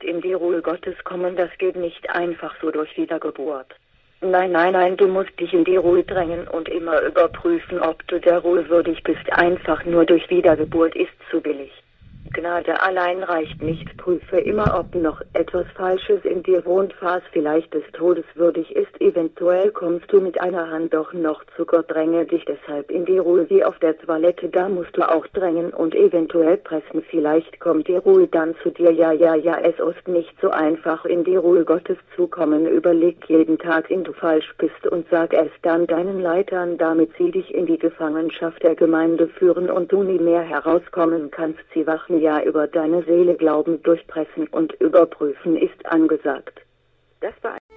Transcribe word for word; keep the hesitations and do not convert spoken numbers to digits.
in die Ruhe Gottes kommen, das geht nicht einfach so durch Wiedergeburt. Nein, nein, nein, du musst dich in die Ruhe drängen und immer überprüfen, ob du der Ruhe würdig bist. Einfach nur durch Wiedergeburt ist zu billig. Gnade allein reicht nicht. Prüfe immer, ob noch etwas Falsches in dir wohnt, was vielleicht des Todes würdig ist. Eventuell kommst du mit einer Hand doch noch zu Gott. Dränge dich deshalb in die Ruhe wie auf der Toilette. Da musst du auch drängen und eventuell pressen. Vielleicht kommt die Ruhe dann zu dir. Ja, ja, ja, es ist nicht so einfach, in die Ruhe Gottes zu kommen. Überleg jeden Tag, in du falsch bist, und sag es dann deinen Leitern, damit sie dich in die Gefangenschaft der Gemeinde führen und du nie mehr herauskommen kannst. Sie wachen ja über deine Seele, glauben, durchpressen und überprüfen ist angesagt. Das war